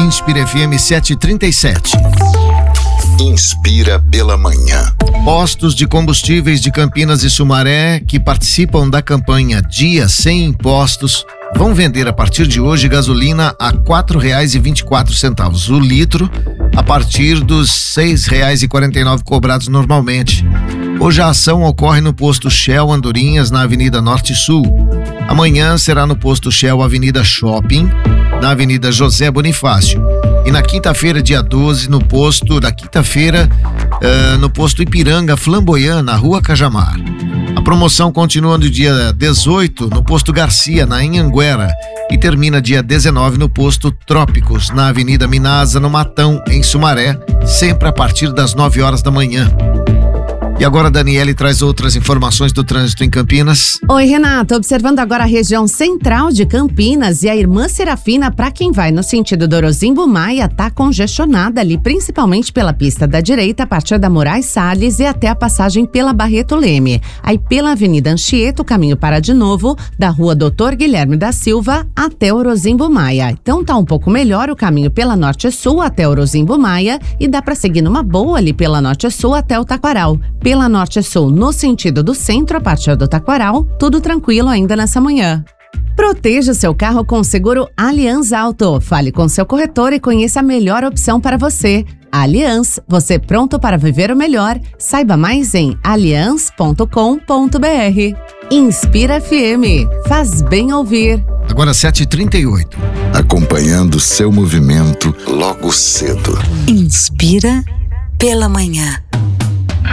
Inspira FM 737. Inspira pela manhã. Postos de combustíveis de Campinas e Sumaré que participam da campanha Dia Sem Impostos vão vender a partir de hoje gasolina a R$ 4,24 o litro, a partir dos R$ 6,49 cobrados normalmente. Hoje a ação ocorre no posto Shell Andorinhas, na Avenida Norte e Sul. Amanhã será no posto Shell Avenida Shopping, na Avenida José Bonifácio. E na quinta-feira, dia 12, no posto Ipiranga Flamboyant, na Rua Cajamar. A promoção continua no dia 18 no posto Garcia, na Anhanguera, e termina dia 19 no posto Trópicos, na Avenida Minasa, no Matão, em Sumaré, sempre a partir das 9 horas da manhã. E agora a Daniele traz outras informações do trânsito em Campinas. Oi, Renata, observando agora a região central de Campinas e a Irmã Serafina, para quem vai no sentido do Orozimbo Maia, tá congestionada ali, principalmente pela pista da direita, a partir da Moraes Salles e até a passagem pela Barreto Leme. Aí pela Avenida Anchieta, o caminho para de novo, da Rua Doutor Guilherme da Silva até Orozimbo Maia. Então tá um pouco melhor o caminho pela Norte Sul até Orozimbo Maia e dá para seguir numa boa ali pela Norte Sul até o Taquaral. Pela Norte Sul, no sentido do centro, a partir do Taquaral, tudo tranquilo ainda nessa manhã. Proteja seu carro com o seguro Allianz Auto. Fale com seu corretor e conheça a melhor opção para você. Allianz, você pronto para viver o melhor? Saiba mais em allianz.com.br. Inspira FM, faz bem ouvir. Agora 7h38. Acompanhando seu movimento logo cedo. Inspira pela manhã.